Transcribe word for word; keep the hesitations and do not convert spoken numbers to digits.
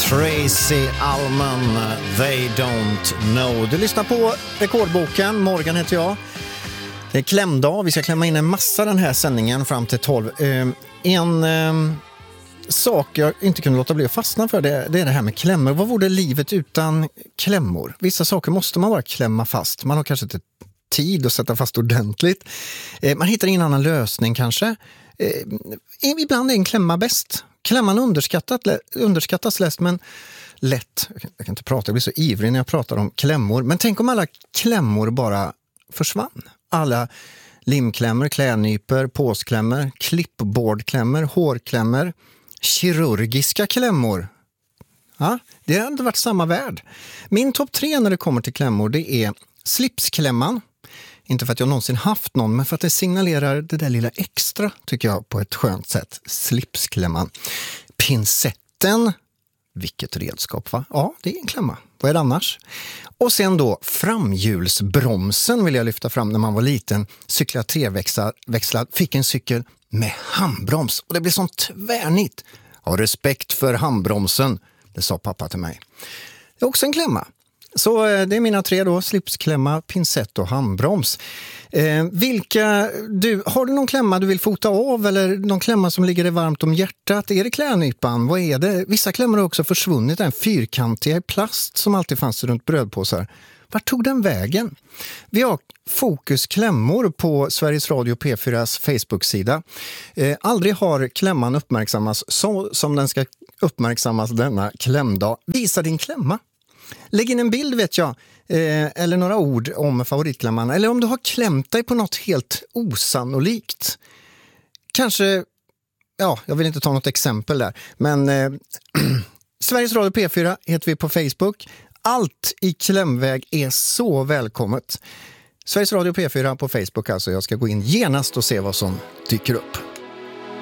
Tracy Allman, They Don't Know. Du lyssnar på Rekordboken. Morgan heter jag. Det är klämdag. Vi ska klämma in en massa den här sändningen fram till tolv. En eh, sak jag inte kunde låta bli att fastna för, det, det är det här med klämmor. Vad vore livet utan klämmor? Vissa saker måste man bara klämma fast. Man har kanske inte tid att sätta fast ordentligt. Eh, man hittar ingen annan lösning kanske. Eh, ibland är en klämma bäst. Klämman underskattat, underskattas lätt, men lätt. Jag kan, jag kan inte prata, jag blir så ivrig när jag pratar om klämmor. Men tänk om alla klämmor bara försvann. Alla limklämmor, klädnyper, påsklämmor, klippbordklämmor, hårklämmor, kirurgiska klämmor. Ja, det har inte varit samma värld. Min topp tre när det kommer till klämmor, det är slipsklämman. Inte för att jag någonsin haft någon, men för att det signalerar det där lilla extra, tycker jag, på ett skönt sätt. Slipsklämman. Pincetten. Vilket redskap, va? Ja, det är en klämma. Vad är det annars? Och sen då framhjulsbromsen vill jag lyfta fram när man var liten. Cykla treväxlad, fick en cykel med handbroms. Och det blev sånt tvärnit. Ha respekt för handbromsen, det sa pappa till mig. Det är också en klämma. Så det är mina tre då, slipsklämma, pincett och handbroms. Eh, vilka, du, har du någon klämma du vill fota av eller någon klämma som ligger dig varmt om hjärtat? Är det klädnypan? Vad är det? Vissa klämmor har också försvunnit, en fyrkantiga i plast som alltid fanns runt brödpåsar. Vart tog den vägen? Vi har fokusklämmor på Sveriges Radio P fyras Facebook-sida. Eh, aldrig har klämman uppmärksammas så som den ska uppmärksammas denna klämdag. Visa din klämma. Lägg in en bild vet jag, eh, eller några ord om favoritklämman. Eller om du har klämt dig på något helt osannolikt. Kanske, ja, jag vill inte ta något exempel där. Men eh, Sveriges Radio P fyra heter vi på Facebook. Allt i klämväg är så välkommet. Sveriges Radio P fyra på Facebook alltså. Jag ska gå in genast och se vad som dyker upp.